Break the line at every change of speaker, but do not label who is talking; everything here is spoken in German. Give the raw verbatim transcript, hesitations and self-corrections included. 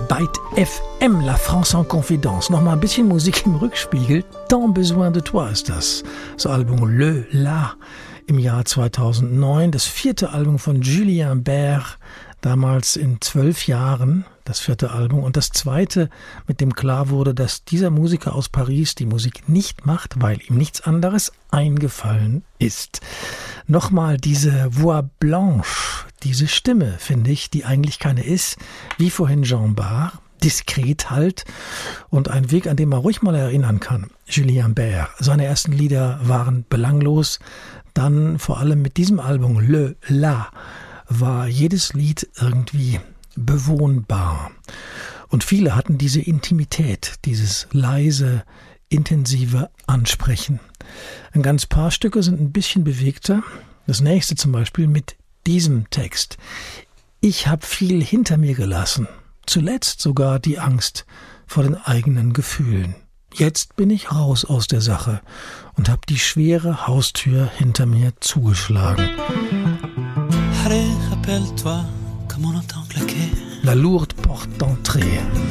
Byte F M, La France en Confidence. Nochmal ein bisschen Musik im Rückspiegel. Tant besoin de toi ist das. Das Album Le La im Jahr zweitausendneun. Das vierte Album von Julien Bert, damals in zwölf Jahren. Das vierte Album. Und das zweite, mit dem klar wurde, dass dieser Musiker aus Paris die Musik nicht macht, weil ihm nichts anderes eingefallen ist. Nochmal diese Voix Blanche, diese Stimme, finde ich, die eigentlich keine ist, wie vorhin Jean Bart, diskret halt und ein Weg, an dem man ruhig mal erinnern kann. Julien Bert, seine ersten Lieder waren belanglos, dann vor allem mit diesem Album Le La war jedes Lied irgendwie bewohnbar. Und viele hatten diese Intimität, dieses leise, intensive Ansprechen. Ein ganz paar Stücke sind ein bisschen bewegter. Das nächste zum Beispiel mit diesem Text. Ich habe viel hinter mir gelassen. Zuletzt sogar die Angst vor den eigenen Gefühlen. Jetzt bin ich raus aus der Sache und habe die schwere Haustür hinter mir zugeschlagen. La lourde porte d'entrée.